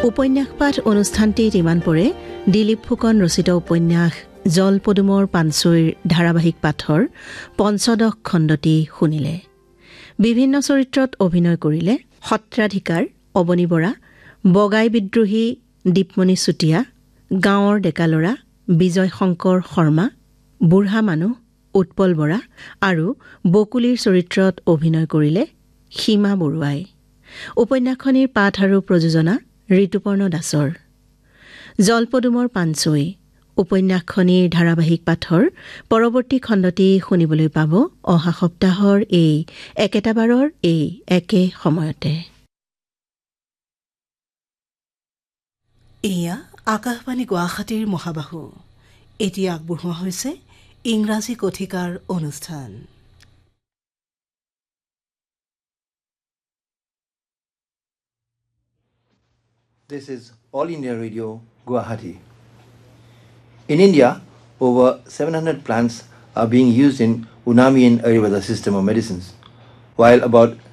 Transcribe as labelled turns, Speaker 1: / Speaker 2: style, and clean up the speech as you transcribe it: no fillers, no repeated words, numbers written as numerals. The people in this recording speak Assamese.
Speaker 1: উপন্যাস পাঠ অনুষ্ঠানটিত ইমান পৰে দিলীপ ফুকন ৰচিত উপন্যাস জলপদুমৰ পানছৈৰ ধাৰাবাহিক পাঠৰ পঞ্চদশ খণ্ডটি শুনিলে। বিভিন্ন চৰিত্ৰত অভিনয় কৰিলে সত্ৰাধিকাৰ অবনী বৰা, বগাই বিদ্ৰোহী দীপমণি চুতীয়া, গাঁৱৰ ডেকালৰা বিজয় শংকৰ শৰ্মা, বুঢ়া মানুহ উৎপল বৰা আৰু বকুলিৰ চৰিত্ৰত অভিনয় কৰিলে সীমা বৰুৱাই। উপন্যাসখনিৰ পাঠ আৰু প্ৰযোজনা ঋতুপৰ্ণ দাসৰ। জলপদুমৰ পানছৈ উপন্যাসখনিৰ ধাৰাবাহিক পাঠৰ পৰৱৰ্তী খণ্ডটি শুনিবলৈ পাব অহা সপ্তাহৰ এই একেটাবাৰৰ এই একে সময়তে।
Speaker 2: এয়া আকাশবাণী গুৱাহাটীৰ মহাবাহু। এতিয়া আগবঢ়োৱা হৈছে ইংৰাজী কথিকাৰ অনুষ্ঠান।
Speaker 3: This is All India Radio, Guwahati. In India, over 700 plants are being used in Unami and Ayurveda system of medicines, while about